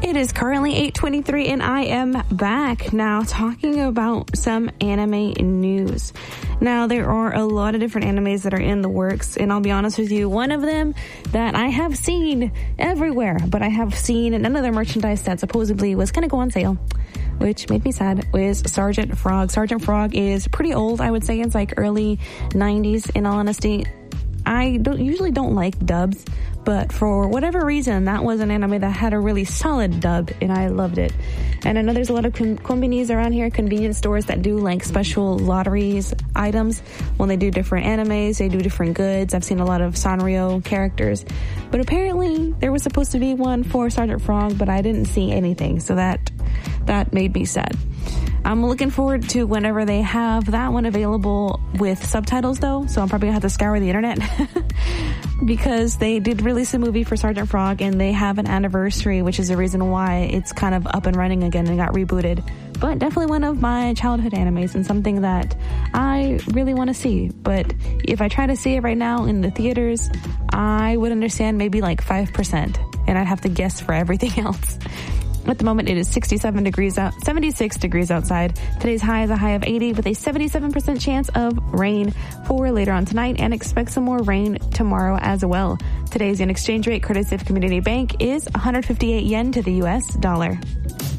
It is currently 8:23 and I am back now talking about some anime news. Now, there are a lot of different animes that are in the works, and I'll be honest with you, one of them that I have seen everywhere, but I have seen none of their merchandise that supposedly was going to go on sale, which made me sad, was Sergeant Frog. Sergeant Frog is pretty old, I would say. It's like early 90s, in all honesty. I usually don't like dubs, but for whatever reason, that was an anime that had a really solid dub, and I loved it. And I know there's a lot of konbinis around here, convenience stores that do like special lotteries items when they do different animes, they do different goods. I've seen a lot of Sanrio characters, but apparently there was supposed to be one for Sergeant Frog, but I didn't see anything, so that made me sad. I'm looking forward to whenever they have that one available with subtitles, though, so I'm probably going to have to scour the internet because they did release a movie for Sergeant Frog, and they have an anniversary, which is the reason why it's kind of up and running again and got rebooted. But definitely one of my childhood animes and something that I really want to see. But if I try to see it right now in the theaters, I would understand maybe like 5%, and I'd have to guess for everything else. At the moment, it is 76 degrees outside. Today's high is a high of 80 with a 77% chance of rain for later on tonight, and expect some more rain tomorrow as well. Today's yen exchange rate, courtesy of Community Bank, is 158 yen to the U.S. dollar.